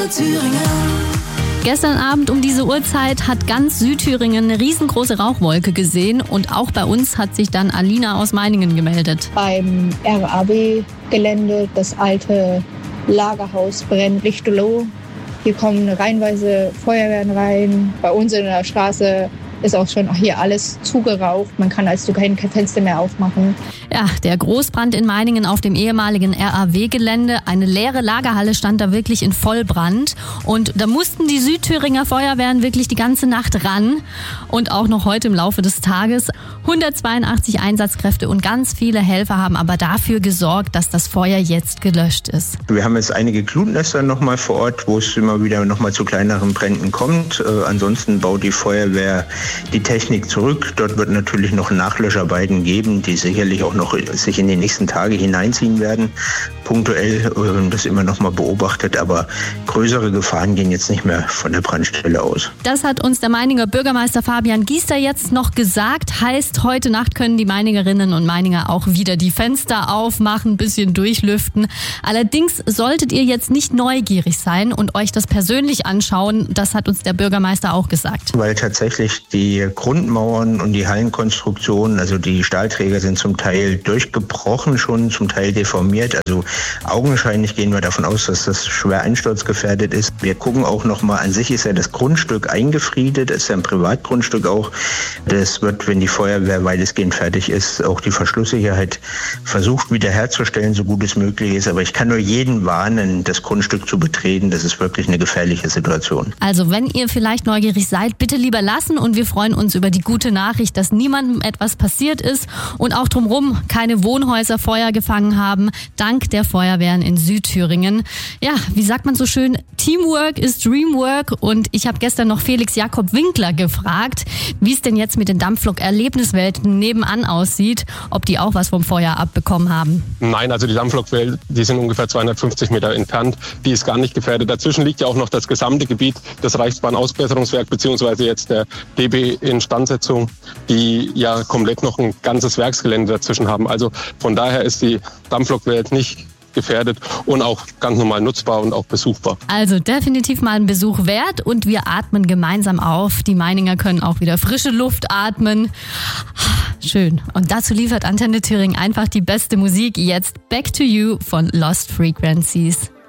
Thüringen. Gestern Abend um diese Uhrzeit hat ganz Südthüringen eine riesengroße Rauchwolke gesehen und auch bei uns hat sich dann Alina aus Meiningen gemeldet. Beim RAW-Gelände, das alte Lagerhaus brennt lichterloh. Hier kommen reihenweise Feuerwehren rein. Bei uns in der Straße ist auch schon hier alles zugeraucht. Man kann also kein Fenster mehr aufmachen. Ja, der Großbrand in Meiningen auf dem ehemaligen RAW-Gelände. Eine leere Lagerhalle stand da wirklich in Vollbrand. Und da mussten die Südthüringer Feuerwehren wirklich die ganze Nacht ran. Und auch noch heute im Laufe des Tages. 182 Einsatzkräfte und ganz viele Helfer haben aber dafür gesorgt, dass das Feuer jetzt gelöscht ist. Wir haben jetzt einige Glutnester nochmal vor Ort, wo es immer wieder nochmal zu kleineren Bränden kommt. Ansonsten baut die Feuerwehr die Technik zurück. Dort wird natürlich noch Nachlöscharbeiten geben, die sicherlich auch noch sich in die nächsten Tage hineinziehen werden. Punktuell das immer noch mal beobachtet, aber größere Gefahren gehen jetzt nicht mehr von der Brandstelle aus. Das hat uns der Meininger Bürgermeister Fabian Giester jetzt noch gesagt. Heißt, heute Nacht können die Meiningerinnen und Meininger auch wieder die Fenster aufmachen, ein bisschen durchlüften. Allerdings solltet ihr jetzt nicht neugierig sein und euch das persönlich anschauen. Das hat uns der Bürgermeister auch gesagt. Weil tatsächlich die Grundmauern und die Hallenkonstruktionen, also die Stahlträger sind zum Teil durchgebrochen schon, zum Teil deformiert. Also augenscheinlich gehen wir davon aus, dass das schwer einsturzgefährdet ist. Wir gucken auch nochmal, an sich ist ja das Grundstück eingefriedet, ist ja ein Privatgrundstück auch. Das wird, wenn die Feuerwehr weitestgehend fertig ist, auch die Verschlusssicherheit versucht wiederherzustellen, so gut es möglich ist. Aber ich kann nur jeden warnen, das Grundstück zu betreten. Das ist wirklich eine gefährliche Situation. Also wenn ihr vielleicht neugierig seid, bitte lieber lassen und wir freuen uns über die gute Nachricht, dass niemandem etwas passiert ist und auch drumherum keine Wohnhäuser Feuer gefangen haben, dank der Feuerwehren in Südthüringen. Ja, wie sagt man so schön, Teamwork is Dreamwork und ich habe gestern noch Felix Jakob Winkler gefragt, wie es denn jetzt mit den Dampflok-Erlebniswelten nebenan aussieht, ob die auch was vom Feuer abbekommen haben. Nein, also die Dampflokwelt, die sind ungefähr 250 Meter entfernt, die ist gar nicht gefährdet. Dazwischen liegt ja auch noch das gesamte Gebiet des Reichsbahnausbesserungswerk beziehungsweise jetzt der DB Instandsetzung, die ja komplett noch ein ganzes Werksgelände dazwischen haben. Also von daher ist die Dampflokwelt nicht gefährdet und auch ganz normal nutzbar und auch besuchbar. Also definitiv mal einen Besuch wert und wir atmen gemeinsam auf. Die Meininger können auch wieder frische Luft atmen. Schön. Und dazu liefert Antenne Thüringen einfach die beste Musik. Jetzt Back to You von Lost Frequencies.